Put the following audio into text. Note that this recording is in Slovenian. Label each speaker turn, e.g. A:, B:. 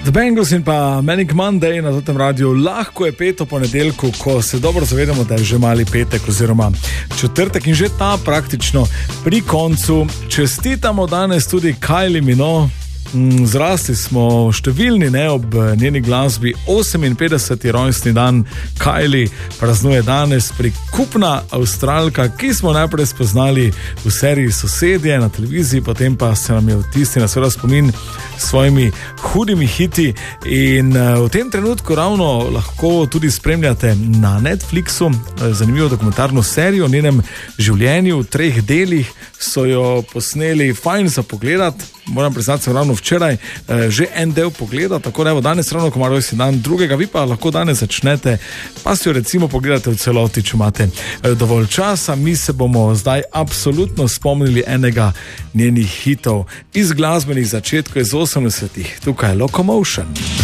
A: The Bangles in pa Manic Monday na tem radiju. Lahko je peto ponedeljku, ko se dobro zavedamo, da je že mali petek oziroma četrtek in že ta praktično pri koncu. Čestitamo danes tudi Kylie Minogue. Zrasli smo številni ob njeni glasbi. 58. rojstni dan Kylie praznuje danes. Prikupna Avstralka, ki smo najprej spoznali v seriji Sosedje na televiziji, potem pa se nam je vtisnila seveda spomin s svojimi hudimi hiti in v tem trenutku ravno lahko tudi spremljate na Netflixu zanimivo dokumentarno serijo o njenem življenju. V 3 delih so jo posneli, fajn za pogledati. Moram priznati, sem ravno včeraj že en del pogleda, tako da evo danes ravno, ko ima rojstni dan drugega, vi pa lahko danes začnete, pa si jo recimo pogledate v celoti, če imate dovolj časa. Mi se bomo zdaj absolutno spomnili enega njenih hitov iz glasbenih začetkov iz 80-ih. Tukaj je Locomotion.